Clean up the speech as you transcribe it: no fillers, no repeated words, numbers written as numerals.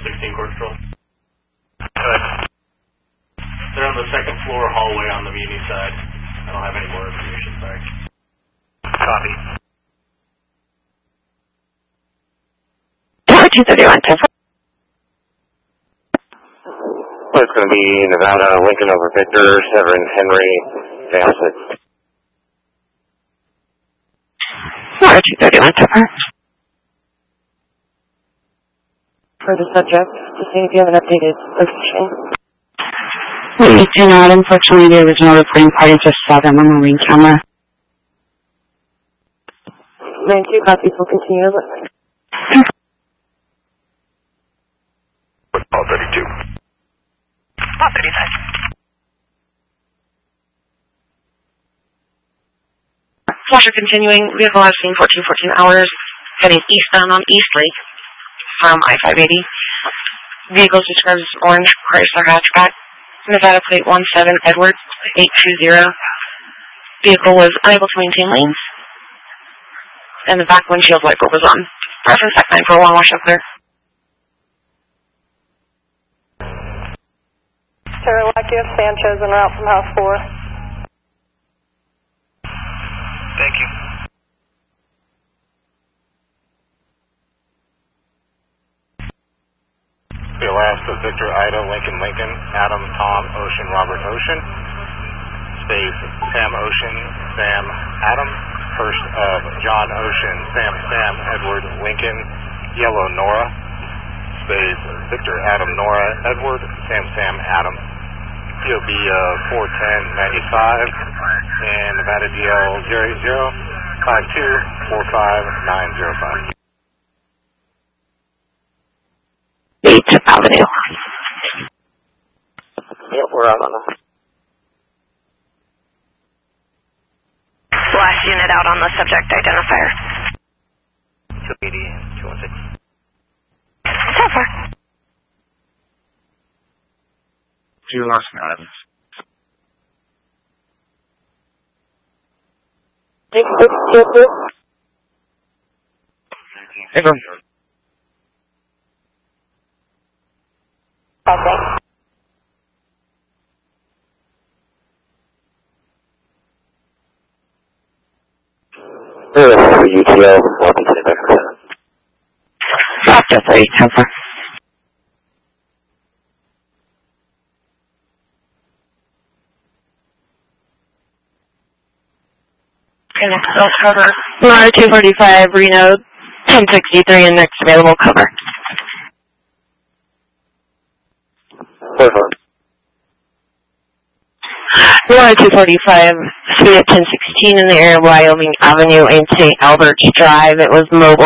16 Court Control. Good. They're on the second floor hallway on the Muni side. I don't have any more information, sorry. Copy. 231, 10-4. Well, it's going to be Nevada, Lincoln over Victor, Severin, Henry, Sam 6. 231, 10-4. For the subject, to see if you have an updated location. We do not, unfortunately, there was no recording part, it just saw them on the ring camera. 92 copies will continue to listen. Call 32. Call 35. Flasher continuing, vehicle has seen 1414 hours, heading eastbound on East Lake from I-580. Vehicle described as orange Chrysler hatchback. Nevada plate 17 Edwards 820. Vehicle was unable to maintain lanes, and the back windshield wiper was on. Reference at 941, Washington clear. Cherokee Sanchez en route from House 4. Thank you. The last of Victor, Ida, Lincoln, Lincoln, Adam, Tom, Ocean, Robert, Ocean. Space, Sam, Ocean, Sam, Adam. First of John, Ocean, Sam, Sam, Edward, Lincoln, Yellow, Nora. Space, Victor, Adam, Nora, Edward, Sam, Sam, Adam. POB 41095 and Nevada DL 0052455905. 8th Avenue. Yep, we're out on that. Last unit out on the subject identifier. 280 216. So far. You lost me, Adam. Okay. UTL 125%. After 3, so far. Okay, next belt cover. Lar 245, Reno 1063, and next available cover. Lar 245, speed at 1016 in the area of Wyoming Avenue and St. Albert's Drive. It was mobile.